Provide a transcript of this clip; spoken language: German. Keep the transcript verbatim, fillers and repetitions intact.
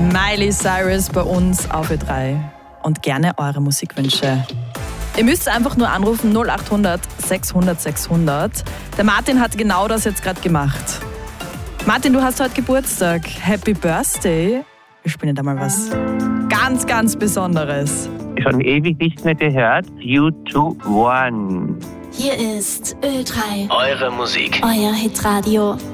Miley Cyrus bei uns auf Ö drei. Und gerne eure Musikwünsche. Ihr müsst einfach nur anrufen null acht hundert sechshundert sechshundert. Der Martin hat genau das jetzt gerade gemacht. Martin, du hast heute Geburtstag. Happy Birthday. Wir spielen da mal was ganz, ganz Besonderes. Schon ewig nichts mehr gehört. You two one. Hier ist Ö drei. Eure Musik. Euer Hitradio.